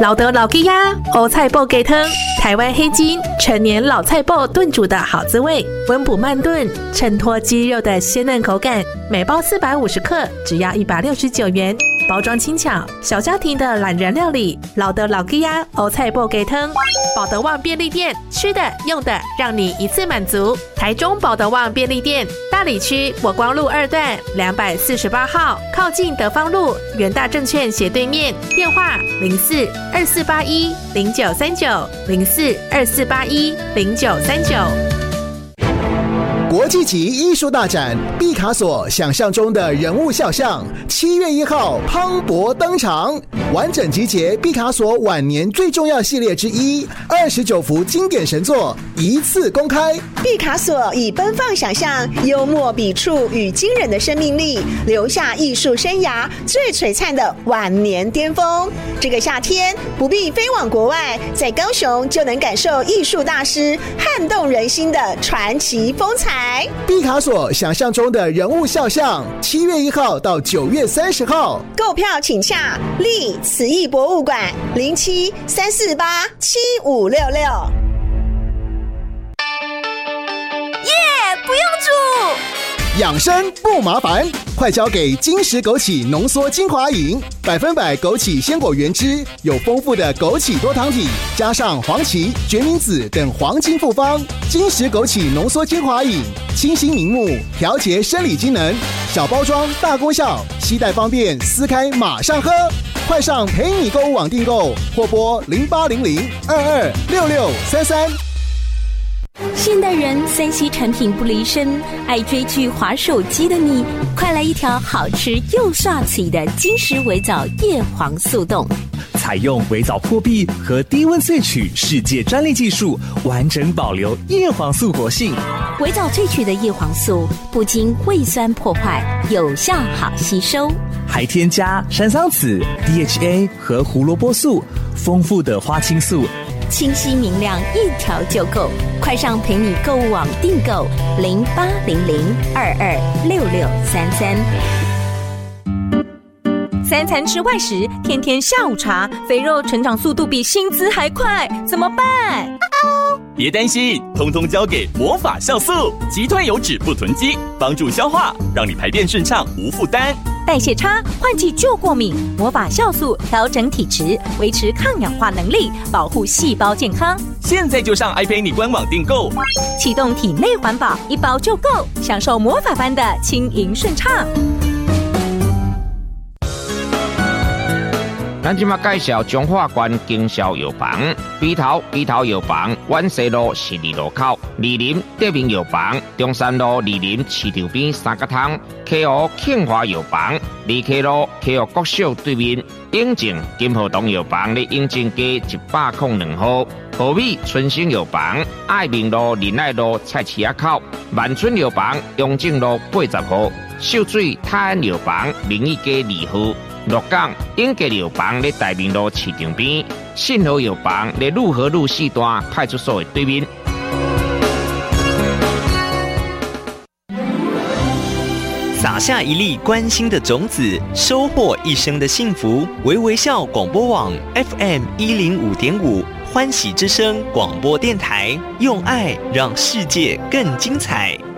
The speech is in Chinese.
老德老鸡鸭欧菜脯鸡汤，台湾黑金陈年老菜脯炖煮的好滋味，温补慢炖，衬托鸡肉的鲜嫩口感。每包450克，只要169元。包装轻巧，小家庭的懒人料理。老德老鸡鸭欧菜脯鸡汤，保德旺便利店，吃的用的让你一次满足。台中保德旺便利店，大里区国光路2段248号，靠近德芳路元大证券斜对面。电话04-2481-0939，04-2481-0939。 国际级艺术大展毕卡索想象中的人物肖像，7月1号磅礴登场，完整集结毕卡索晚年最重要系列之一，29幅经典神作一次公开。 毕卡索以奔放想象、幽默笔触与惊人的生命力，留下艺术生涯最璀璨的晚年巅峰。这个夏天不必飞往国外，在高雄就能感受艺术大师撼动人心的传奇风采。 毕卡索想象中的人物肖像，7月1号到9月30号， 购票请洽立慈艺博物馆07-348-7566。 不用煮， 养生不麻烦，快交给金石枸杞浓缩精华饮，100%枸杞鲜果原汁，有丰富的枸杞多糖体，加上黄芪、决明子等黄金复方。金石枸杞浓缩精华饮，清新明目，调节生理机能，小包装大功效，携带方便，撕开马上喝。快上陪你购物网订购，或拨0800-226633。 现代人3C 产品不离身，爱追剧滑手机的你，快来一条好吃又刷嘴的金石微藻叶黄素冻。 采用微藻破壁和低温萃取世界专利技术，完整保留叶黄素活性。 微藻萃取的叶黄素不经胃酸破坏，有效好吸收， 还添加山桑子、DHA 和胡萝卜素，丰富的花青素， 清晰明亮，一条就够。快上陪你购物网订购0800-226633。 3餐吃外食，天天下午茶，肥肉成长速度比薪资还快，怎么办？ 别担心，通通交给魔法酵素，击退油脂不囤积，帮助消化，让你排便顺畅无负担。 代谢差，换季就过敏，魔法酵素调整体质，维持抗氧化能力，保护细胞健康。 现在就上iPay官网订购， 启动体内环保，1包就够，享受魔法般的轻盈顺畅。 咱即马介绍中华关经销药房，北头药房，万西路12路口，二林德明药房，中山路二林市场边三角汤，溪湖庆华药房，二溪路溪湖国小对面，永靖金河东药房咧永靖街102号，和美春兴药房，爱民路仁爱路菜市仔口，万春药房永靖路80号，秀水泰安药房明义街2号。鹿港永吉药房咧大明路市场边，信和药房咧陆河路4段派出所的对面。 撒下一粒关心的种子，收获一生的幸福。微微笑广播网 FM105.5，欢喜之声广播电台，用爱让世界更精彩。